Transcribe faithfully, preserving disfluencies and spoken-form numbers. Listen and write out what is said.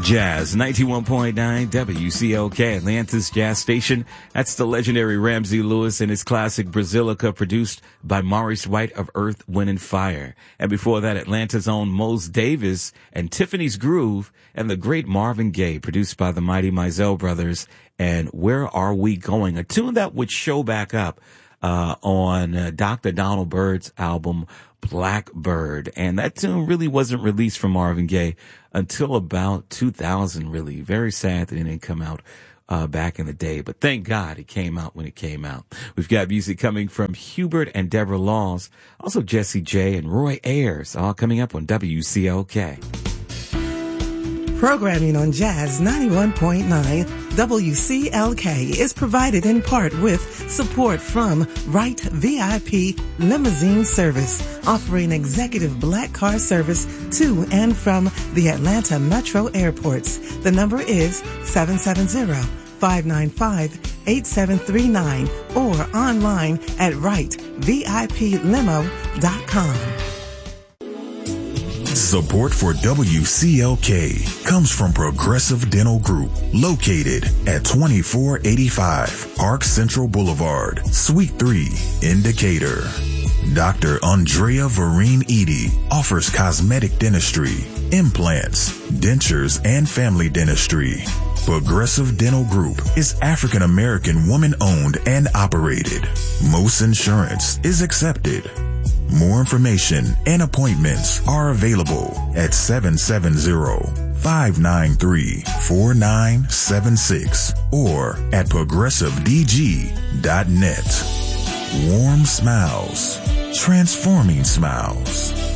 Jazz, ninety-one point nine W C L K, Atlanta's jazz station. That's the legendary Ramsey Lewis and his classic Brazilica, produced by Maurice White of Earth, Wind and Fire. And before that, Atlanta's own Mose Davis and Tiffany's Groove, and the great Marvin Gaye, produced by the mighty Mizell Brothers, and Where Are We Going? A tune that would show back up uh on uh, Doctor Donald Byrd's album Blackbird. And that tune really wasn't released from Marvin Gaye until about two thousand, really. Very sad that it didn't come out uh back in the day, but thank God it came out when it came out. We've got music coming from Hubert and Deborah Laws, also Jesse J and Roy Ayers, all coming up on W C L K. Programming on Jazz ninety-one point nine W C L K is provided in part with support from Wright V I P Limousine Service, offering executive black car service to and from the Atlanta Metro airports. The number is seven seven zero, five nine five, eight seven three nine or online at wright vip limo dot com. Support for W C L K comes from Progressive Dental Group, located at twenty-four eighty-five Park Central Boulevard, Suite three, in Decatur. Doctor Andrea Vereen Edie offers cosmetic dentistry, implants, dentures, and family dentistry. Progressive Dental Group is African American woman-owned and operated. Most insurance is accepted. More information and appointments are available at seven seven zero, five nine three, four nine seven six or at progressive d g dot net. Warm smiles, transforming smiles.